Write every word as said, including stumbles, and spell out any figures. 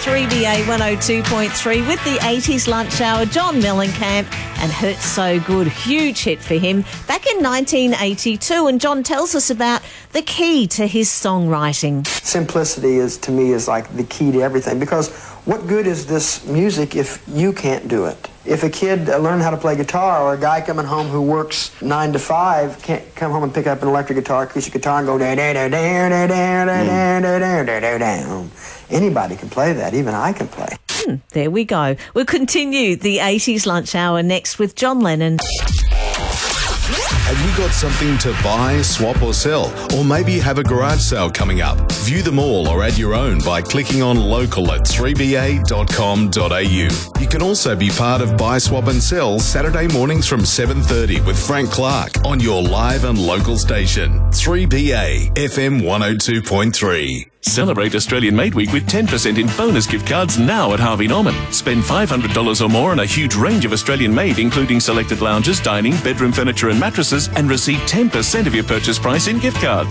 three B A one oh two point three with the eighties lunch hour. John Mellencamp and Hurts So Good. Huge hit for him back in nineteen eighty-two. And John tells us about the key to his songwriting. Simplicity is, to me, is like the key to everything, because what good is this music if you can't do it? If a kid uh, learned how to play guitar, or a guy coming home who works nine to five can't come home and pick up an electric guitar, acoustic guitar, and go da da da da da da da da da da da. Anybody can play that. Even I can play. Hmm, there we go. We'll continue the eighties lunch hour next with John Lennon. Have you got something to buy, swap or sell? Or maybe you have a garage sale coming up? View them all or add your own by clicking on local at three b a dot com dot a u. You can also be part of Buy, Swap and Sell Saturday mornings from seven thirty with Frank Clark on your live and local station. three B A F M one oh two point three. Celebrate Australian Made Week with ten percent in bonus gift cards now at Harvey Norman. Spend five hundred dollars or more on a huge range of Australian made, including selected lounges, dining, bedroom furniture and mattresses, and receive ten percent of your purchase price in gift cards.